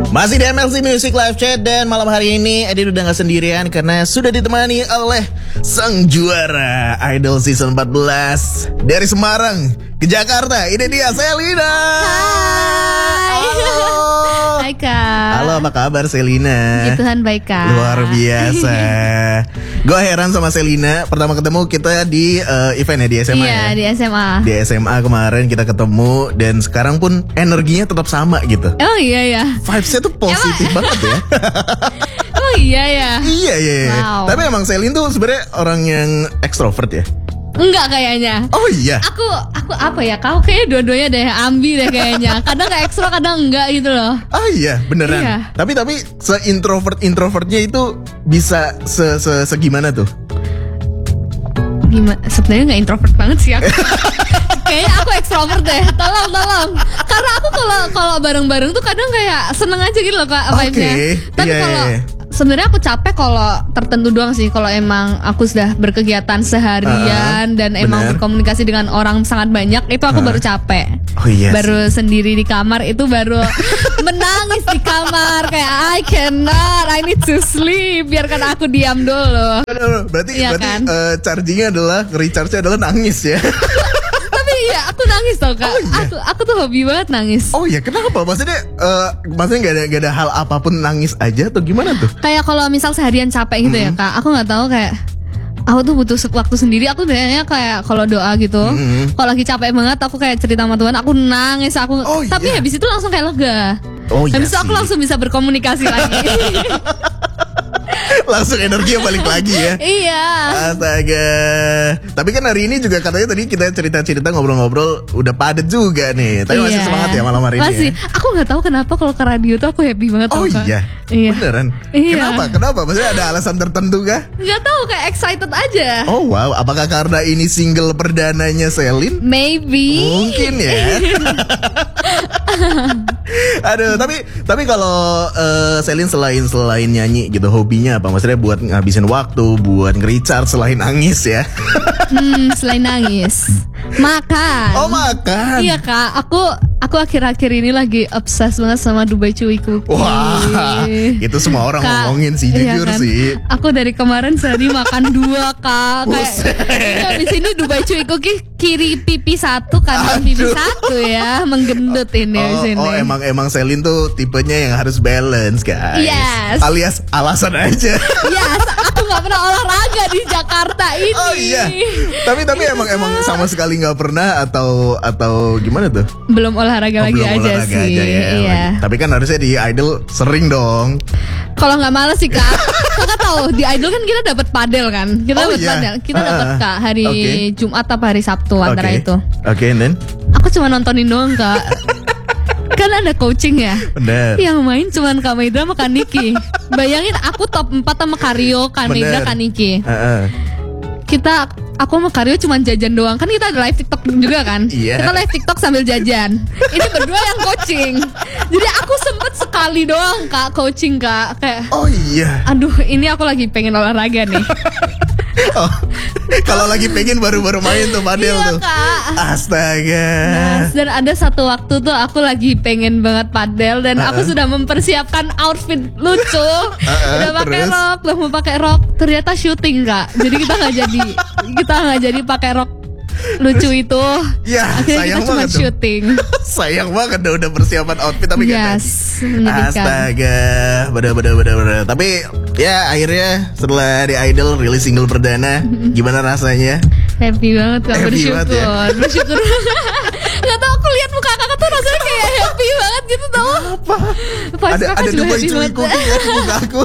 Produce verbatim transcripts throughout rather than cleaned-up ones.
Masih di M L C Music Live Chat, dan malam hari ini Edin udah gak sendirian karena sudah ditemani oleh sang juara Idol Season empat belas dari Semarang ke Jakarta. Ini dia Selina. Hai. Halo. Hai Kak. Halo, apa kabar Selina? Puji Tuhan baik Kak. Luar biasa. Gue heran sama Selina. Pertama ketemu kita di uh, event ya, di S M A. Iya, ya? di S M A. Di S M A kemarin kita ketemu, dan sekarang pun energinya tetap sama gitu. Oh iya ya. Vibes-nya tuh positif Emang? banget ya. Oh iya ya. Iya iya. iya. Wow. Tapi emang Selin tuh sebenarnya orang yang ekstrovert ya. Enggak kayaknya. Oh iya. Aku aku apa ya? Kau kayaknya dua-duanya deh, ambi deh kayaknya. Kadang kayak ekstro, kadang enggak gitu loh. Oh iya, beneran. Iya. Tapi tapi se-introvert introvertnya itu bisa se, se segimana tuh? Gimana? Sebenarnya nggak introvert banget sih aku. Kayaknya aku ekstrovert deh. Tolong tolong. Karena aku kalau kalau bareng-bareng tuh kadang kayak seneng aja gitu loh Kak vibe-nya. Oke. Tapi Iya, kalau iya. sebenarnya aku capek kalau tertentu doang sih. Kalau emang aku sudah berkegiatan seharian Uh-uh, dan emang bener. berkomunikasi dengan orang sangat banyak, itu aku baru capek. Oh iya. Baru sendiri di kamar itu baru menangis di kamar kayak I cannot, I need to sleep, biarkan aku diam dulu. Aduh, aduh, berarti Iya berarti kan? eh, chargingnya adalah recharge-nya adalah nangis ya. Tapi iya, aku nangis tau Kak. Oh, iya? Aku aku tuh hobi banget nangis. Oh iya, kenapa? Maksudnya eh, maksudnya gak ada gak ada hal apapun nangis aja atau gimana tuh? Kayak kalau misal seharian capek gitu ya Kak, aku nggak tahu kayak aku tuh butuh se- waktu sendiri. Aku biasanya kayak kalau doa gitu, Mhm. kalau lagi capek banget aku kayak cerita sama Tuhan, aku nangis aku. Oh, Tapi iya. habis itu langsung kayak lega. Oh iya Habis itu aku sih. langsung bisa berkomunikasi lagi. Langsung energinya balik lagi ya. Iya. Astaga. Tapi kan hari ini juga katanya tadi kita cerita-cerita ngobrol-ngobrol udah padet juga nih. Tapi masih Iya. semangat ya malam hari ini. Masih. Ya? Aku nggak tahu kenapa kalau ke radio tuh aku happy banget. Oh tau, Kak. iya. Iya. Beneran. Iya. Kenapa? Kenapa? Maksudnya ada alasan tertentu kah? Nggak tahu, kayak excited aja. Oh wow, apakah karena ini single perdananya Selin? Maybe. Mungkin ya. Aduh, tapi tapi kalau eh, Selin selain selain nyanyi gitu, hobinya apa? Maksudnya buat ngabisin waktu, buat nge-recharge selain nangis ya? Hmm, selain nangis, makan. Oh makan. Iya Kak, aku aku akhir-akhir ini lagi obses banget sama Dubai Chewy Cookie. Wah, itu semua orang Kak, ngomongin sih, iya jujur kan? sih. Aku dari kemarin sehari makan dua Kak. Buset. Kayak di sini Dubai Chewy Cookie kiri pipi satu, kanan pipi Aduh. satu ya, menggendut ini di Oh, sini. oh emang emang Selin tuh tipenya yang harus balance guys. Yes. Alias alasan aja. Ya, aku nggak pernah olahraga di Jakarta ini. Oh iya. Tapi tapi emang emang sama sekali nggak pernah atau atau gimana tuh? Belum olahraga Oh, lagi belum aja olahraga sih. aja ya. Iya. Tapi kan harusnya di Idol sering dong. Kalau nggak males sih Kak, Kakak tahu di Idol kan kita dapat padel kan, kita Oh, dapat iya. padel, kita Ah, dapat ah. Kak hari Oke. Jumat apa hari Sabtu antara Oke. itu. Oke, and then? Aku cuma nontonin doang Kak. Kan ada coaching ya. Bener. Yang main cuma Kak Maida sama Kak Niki. Bayangin aku top empat sama Karyo, Kak Maida, Bener. Kak Niki. Heeh. Kita aku sama Karyo cuma jajan doang. Kan kita ada live TikTok juga kan. Iya. Kita live TikTok sambil jajan. Ini berdua yang coaching. Jadi aku sempet sekali doang Kak coaching Kak. Kayak Oh iya. aduh, ini aku lagi pengen olahraga nih. Oh, kalau lagi pengen baru-baru main tuh padel Iya, tuh. Kak. Astaga. Nah, dan ada satu waktu tuh aku lagi pengen banget padel dan aku sudah mempersiapkan outfit lucu. Udah pakai terus? rok, udah mau pakai rok. Ternyata syuting Kak. Jadi kita nggak jadi kita nggak jadi pakai rok lucu itu. Ya, Akhirnya sayang kita cuma banget tuh. syuting. Sayang banget udah, udah persiapan outfit tapi nggak Yes, jadi. menyedihkan. Astaga, bener bener bener bener. Tapi ya akhirnya setelah di Idol rilis single perdana, gimana rasanya? Happy banget Kak, Happy bersyukur. banget ya? Bersyukur. Gak tau, aku lihat muka kakak tuh rasanya kayak happy banget gitu tau. Apa? Vibes Ada kakak ada juga Dubai happy Chewy banget. Cookie ya di muka aku.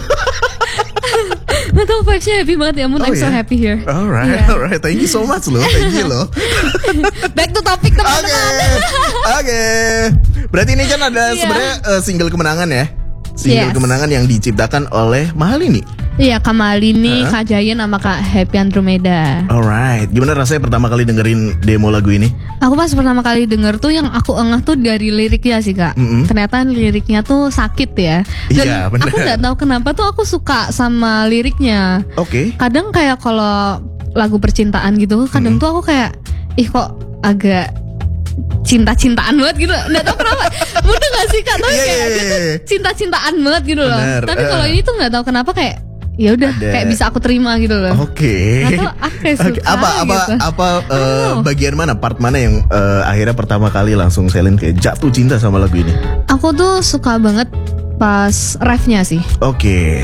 Gak tau, vibesnya happy banget ya, Mun. Oh, I'm so ya? happy here. Alright, Iya. alright. Thank you so much loh. Thank you loh. Back to topic Oke, teman-teman. oke. Berarti ini kan ada Iya. sebenarnya eh, single kemenangan ya. Single Yes. kemenangan yang diciptakan oleh Mahalini. Iya, Kak Malini, Hah? Kak Jayan sama Kak Happy Andromeda. Alright, gimana rasanya pertama kali dengerin demo lagu ini? Aku pas pertama kali denger tuh yang aku engah tuh dari liriknya sih Kak. Mm-mm. Ternyata liriknya tuh sakit ya. Dan Iya, bener. aku nggak tahu kenapa tuh aku suka sama liriknya. Oke. Kadang kayak kalau lagu percintaan gitu, kadang tuh aku kayak ih kok agak cinta-cintaan banget gitu. Nggak tahu kenapa. Mudah gak sih Kak? Tapi Iya, kayak iya, dia tuh iya. cinta-cintaan banget gitu loh. Bener, Tapi eh. kalau ini tuh nggak tahu kenapa kayak ya udah Ada. kayak bisa aku terima gitu loh. Oke. Atau aku kayak Oke, suka apa apa gitu. apa eh, Oh. bagian mana part mana yang eh, akhirnya pertama kali langsung Selin kayak jatuh cinta sama lagu ini? Aku tuh suka banget pas refnya sih. Oke.